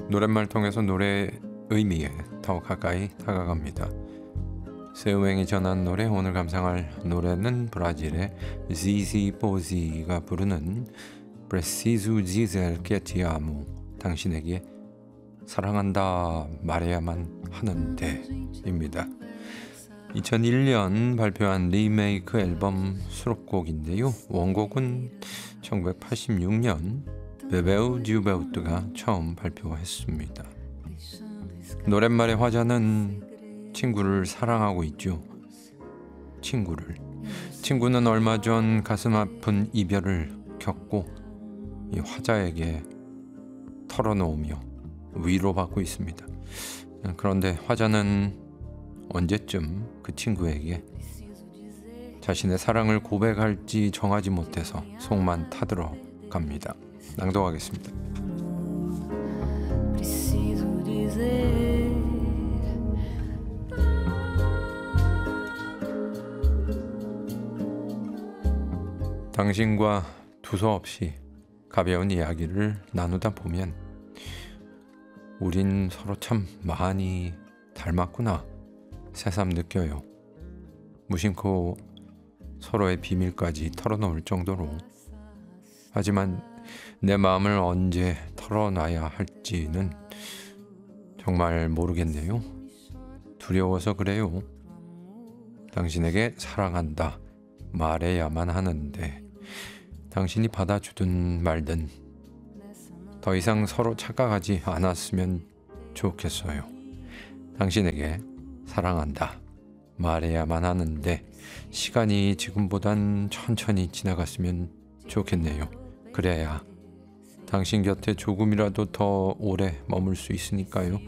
노랫말 통해서 노래의 의미에 더 가까이 다가갑니다. 세우맹이 전한 노래, 오늘 감상할 노래는 브라질의 ZZ Bozi가 부르는 Preciso dizer que te amo, 당신에게 사랑한다 말해야만 하는데 입니다. 2001년 발표한 리메이크 앨범 수록곡인데요. 원곡은 1986년 베베우 듀베우트가 처음 발표했습니다. 노랫말의 화자는 친구를 사랑하고 있죠. 친구는 얼마 전 가슴 아픈 이별을 겪고 이 화자에게 털어놓으며 위로받고 있습니다. 그런데 화자는 언제쯤 그 친구에게 자신의 사랑을 고백할지 정하지 못해서 속만 타들어 갑니다. 낭독하겠습니다. 당신과 두서없이 가벼운 이야기를 나누다 보면 우린 서로 참 많이 닮았구나 새삼 느껴요. 무심코 서로의 비밀까지 털어놓을 정도로. 하지만 내 마음을 언제 털어놔야 할지는 정말 모르겠네요. 두려워서 그래요. 당신에게 사랑한다 말해야만 하는데 당신이 받아주든 말든 더 이상 서로 착각하지 않았으면 좋겠어요. 당신에게 사랑한다 말해야만 하는데 시간이 지금보단 천천히 지나갔으면 좋겠네요. 그래야 당신 곁에 조금이라도 더 오래 머물 수 있으니까요.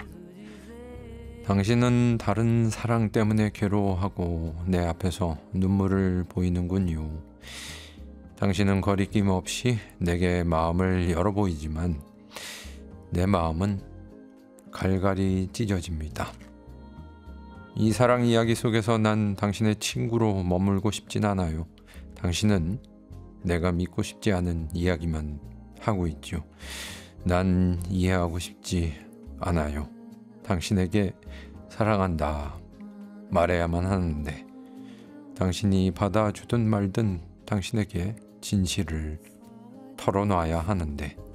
당신은 다른 사랑 때문에 괴로워하고 내 앞에서 눈물을 보이는군요. 당신은 거리낌 없이 내게 마음을 열어 보이지만 내 마음은 갈갈이 찢어집니다. 이 사랑 이야기 속에서 난 당신의 친구로 머물고 싶진 않아요. 당신은 내가 믿고 싶지 않은 이야기만 하고 있죠. 난 이해하고 싶지 않아요. 당신에게 사랑한다 말해야만 하는데 당신이 받아주든 말든 당신에게 진실을 털어놔야 하는데